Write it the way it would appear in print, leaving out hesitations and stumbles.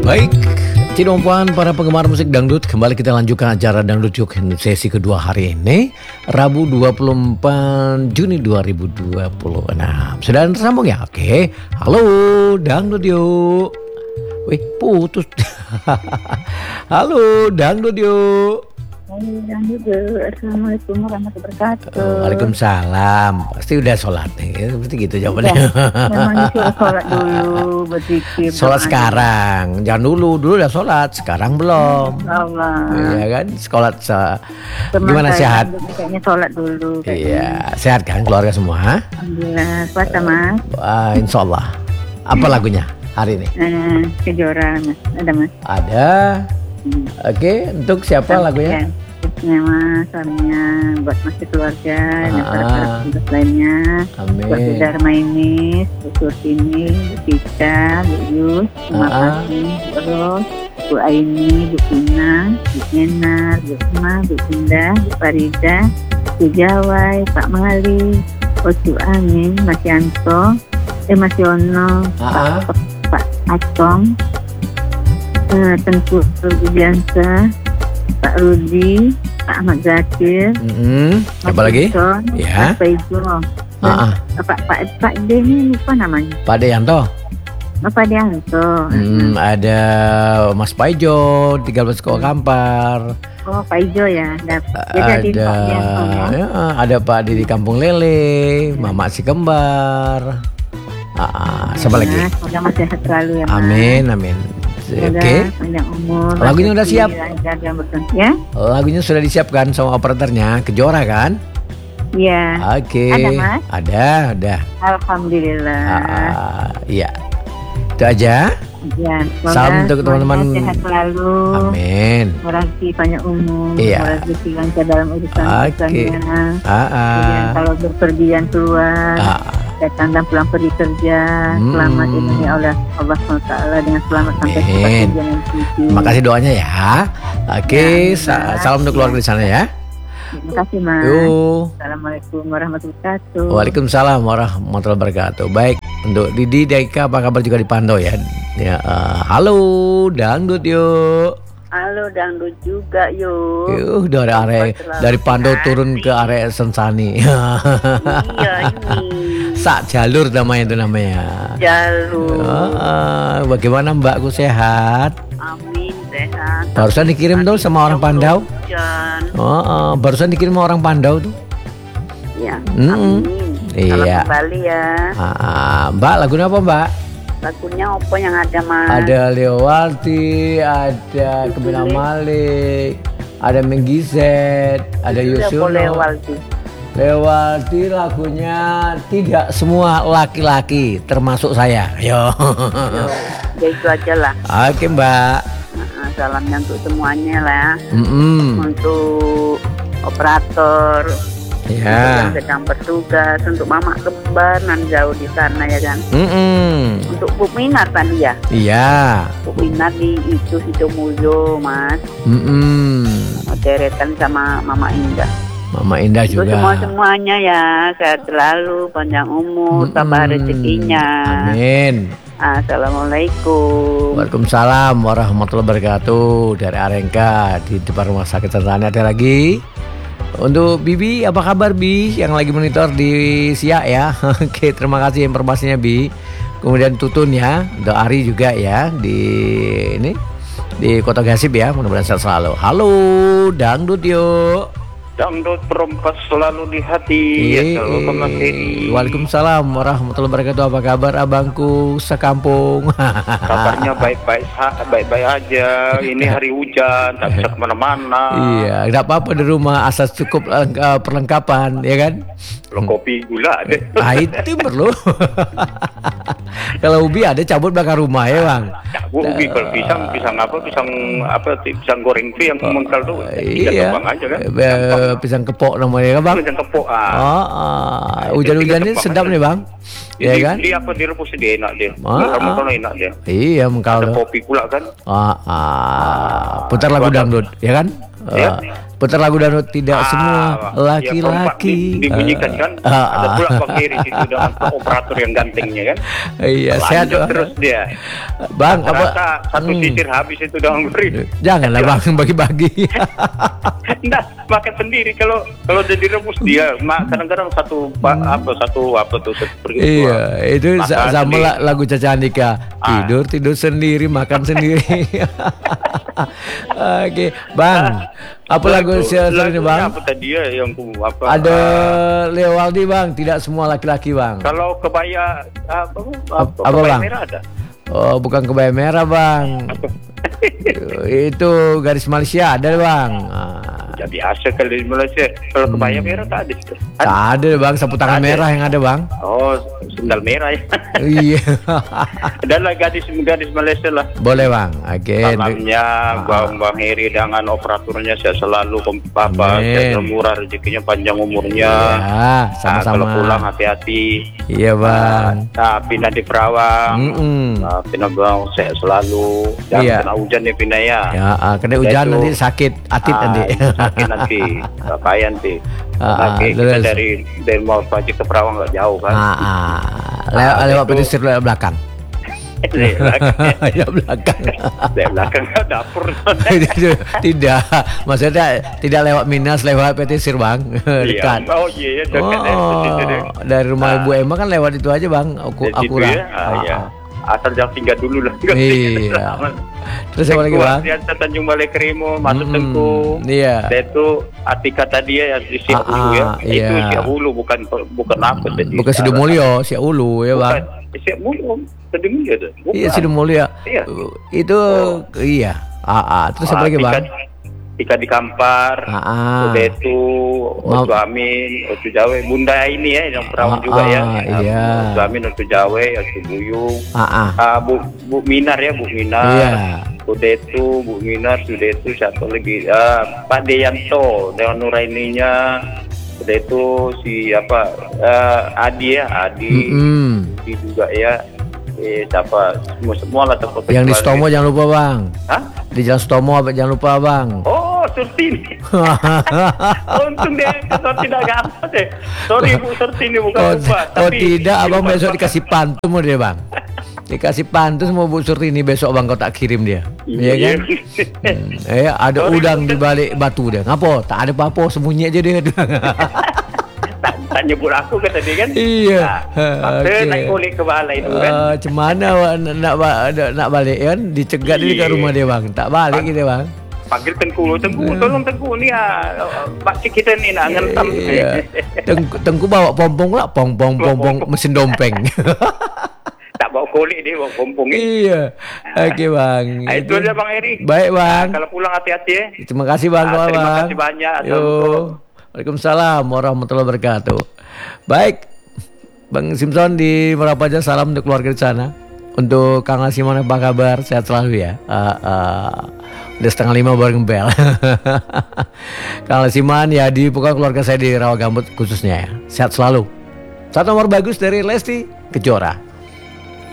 Baik, Cino Puan, para penggemar musik dangdut, kembali kita lanjutkan acara Dangdut Yuk sesi kedua hari ini, Rabu 24 Juni 2026. Sudah tersambung ya? Oke, halo Dangdut Yuk. Wih, putus. Halo Dangdut Yuk. Assalamualaikum warahmatullahi wabarakatuh. Waalaikumsalam. Pasti udah sholat nih, seperti gitu jawabannya. Memang disuruh sholat dulu, berzikir. Sholat sekarang, jangan dulu udah sholat, sekarang belum. Allah. Iya kan, sholat gimana sehat? Kayaknya sholat dulu. Iya, sehat kan keluarga semua? Alhamdulillah, puasa mas. Insya Allah. Apa lagunya hari ini? Kejora mas, ada mas. Ada. Oke, untuk siapa lagunya? Mas, suaminya, buat masih keluarga, dan para tugas lainnya. Amin. Buat Bu Darmainis, Bu Surtini, Bu Tika, Bu Yus, terima kasih, Bu Ros, Bu Aini, Bu Pina, Bu Nenar, Bu Emma, Bu Indah, Bu Farida, Bu Jawai, Pak Mali, Ocu Amin, Mas Yanto, Mas Yono, Pak Acong, Tengku Rudiansa, Pak Rudi, Pak Ahmad Zakir, siapa lagi? Ya. Pak Ijo, Pak D ini lupa namanya. Pak Deyanto. Pak Deyanto. Ada Mas Paijo, 13 Sekolah Kampar. Oh, Pak Ijo ya. Ada Pak Didi Kampung Lele, Mama Si Kembar. Siapa lagi? Semoga masih sehat selalu ya, Mas. Amin. Oke. Panjang umur. Lagunya udah siap. Ya? Lagunya sudah disiapkan sama operatornya, Kejora kan? Iya. Oke. Ada Mas? Ada. Alhamdulillah. Iya. Itu aja. Ya, salam untuk teman-teman. Sehat selalu. Amin. Rezeki panjang umur. Iya. Rezeki lancar dalam urusan-urusannya. Kemudian kalau berpergian keluar. Datang dan pulang pergi kerja, selamat ini oleh Allah SWT dengan selamat sampai tujuan nanti. Terima kasih doanya ya. Oke, salam untuk keluarga di sana ya. Terima kasih Mas. Assalamualaikum warahmatullahi wabarakatuh. Waalaikumsalam warahmatullahi wabarakatuh. Baik, untuk Didi Daika apa kabar juga di Pando ya? Halo Dangdut Yuk. Halo Dangdut juga yuk. Dari Pando turun ke area Sensani. Iya ini. Sak jalur namanya. Jalur. Bagaimana Mbakku, sehat? Amin, sehat. Barusan dikirim tuh sama orang Pandau. Barusan dikirim sama orang Pandau tuh. Iya. Amin. Iya. Kembali ya. Mbak, lagunya apa Mbak? Lagunya apa yang ada Mas? Ada Leowati, ada Kebina Malik, ada Menggizet, ada Yusuno. Leowati lagunya tidak semua laki-laki, termasuk saya. Yo. Ya itu aja lah. Oke Mbak. Salamnya untuk semuanya lah. Untuk operator. Ya. Yang sedang bertugas, untuk mama kembar nan jauh di sana ya kan. Untuk Bu Minar tadi ya. Iya. Bu Minar di itu Sidomulyo Mas. Deretan sama Mama Indah. Mama Indah juga. Semuanya ya, sehat selalu, panjang umur, tambah rezekinya. Amin. Assalamualaikum. Waalaikumsalam warahmatullahi wabarakatuh. Dari Arengka di depan rumah sakit Sentani ada lagi. Untuk Bibi, apa kabar Bi? Yang lagi monitor di Siak ya. Oke, terima kasih informasinya Bi. Kemudian Tutun ya, untuk Ari juga ya di Kota Gasip ya. Mudah-mudahan sehat selalu. Halo Dangdut Yuk. Dangdut perempat selalu di hati. Waalaikumsalam warahmatullahi wabarakatuh. Apa kabar abangku sekampung? Kabarnya baik-baik aja. Ini hari hujan, tak bisa kemana-mana. Iya, nggak apa-apa di rumah asal cukup perlengkapan, ya kan? Kopi gula deh. Itu perlu. Kalau ubi ada cabut bakar rumah ya bang. Cabut ubi, kalau pisang goreng itu yang mengkal tuh. Iya. Aja kan. Pisang kepok namanya kan bang. Pisang kepok. Hujan-hujan ini sedap nih bang. Ya kan? Dia apa direbus dia enak dia. Mengkal enak dia. Iya mengkal. Ada kopi pula kan. Putar lagu dangdut, ya kan? Putar lagu dangdut tidak semua ya, laki-laki dibunyikan kan. Ada pula Bang Heri situ dengan operator yang gantengnya kan. Iya, sehat Lanjut Bang. terus dia. Bang, Rata satu sisir habis itu Bang Heri. Janganlah Bang bagi-bagi. Nah, makan sendiri kalau udah direbus dia. Kadang-kadang satu seperti itu. Iya, itu Makan sama sendiri. lagu Caca Andika. Tidur sendiri, makan sendiri. Oke, Bang. Apa lagu ini Lagunya Bang? apa tadi ya yang apa? Ada Leo Waldi Bang, tidak semua laki-laki Bang. Kalau kebaya Apa, kebaya Bang? merah ada. Oh, bukan kebaya merah Bang. Itu garis Malaysia ada Bang. Ya biasa kalau di Malaysia. Kalau kebaya merah tak ada. Tak ada Bang, sapu tangan Ada. merah yang ada Bang. Oh, sendal merah ya. Iya. Adalah gadis Malaysia lah. Boleh Bang. Oke. Salamnya Bang Heri dengan operatornya saya selalu Bapak Amin. saya murah rezekinya panjang umurnya. Ya, Kalau sama-sama. pulang hati-hati. Iya Bang. Pindah di Perawang. Pindah Bang saya selalu. Jangan Iya. kena hujan ya pindah ya. Ya, kena hujan Itu. nanti sakit atit nanti. Sakit nanti. Payah nanti. Nanti kita terus. dari mau pagi ke Perawang nggak jauh kan. Lewat itu. petisir lewat belakang. Dari belakang. Ya belakang. Dari belakang ke dapur. Tidak, maksudnya tidak lewat Minas, lewat petisir Bang. Dekat. Oh iya, dekat ya. Situ deh. Dari rumah Ibu Emma kan lewat itu aja Bang. Dari situ Akurat. ya. Iya. Asal jangan tinggal dulu lah. Iya. Terus apa lagi Bang? Riansa Tanjung Balai Kerimo, masuk Tengku. Iya. Dan itu Atika tadi ya yang di Siak Hulu ya. Iya. Itu Siak Hulu bukan apa tadi. Bukan Sidemulyo, Siak Ulu ya Bang. Siak Hulu, Sidemulyo tuh. Bukan. Iya Sidemulyo. Iya. Itu iya. Terus apa lagi Bang? Tika di Kampar, udah itu Otu Amin, Otu Jawa, Bunda ini ya yang Perawang juga ya. Iya. Otu Amin, Otu Jawa, Otu Buyung. Bu Minar ya, Bu Minar. Iya. Udah itu Bu Minar, sudah itu satu lagi Pak Deyanto dengan Nuraininya. Udah itu si apa Adi ya, Adi juga ya. Siapa semua lah terfoto. Yang di Stomo jangan lupa Bang. Hah? Di Jalan Stomo jangan lupa Bang. Oh, Surtini. Untung deh, kalau tidak gampang deh. Sorry Bu Surtini bukan lupa. Oh tidak, Abang besok dikasih pantun mau dia Bang. Dikasih pantun sama Bu Surtini besok Bang kau tak kirim dia. Iya kan? Ada udang di balik batu dia. Ngapo? Tak ada apa-apa, sembunyi aja dia. Tak nyebut aku kan tadi kan. Iya. Kita naik kulit ke balai itu kan. Macam mana nak balik kan? Dicegat dia ke rumah dia Bang. Tak balik kita Bang. Panggil Tengku, tolong Tengku ni pakcik kita ni nak ngentam. Iya. Tengku bawa pompong lah, pong mesin dompeng. Tak bawa kulit dia, bawa pompong ni. Iya. Oke Bang. Itu aja Bang Heri. Baik Bang. Kalau pulang hati-hati ya. Terima kasih Bang. Terima kasih banyak. Waalaikumsalam warahmatullahi wabarakatuh. Baik, Bang Simpson di Merapaja, salam untuk keluarga di sana. Untuk Kang Lasiman apa kabar? Sehat selalu ya. Udah 4:30 baru ngembel. Kang Lasiman ya di pokoknya keluarga saya di Rawagambut khususnya ya. Sehat selalu. Satu nomor bagus dari Lesti Kejora.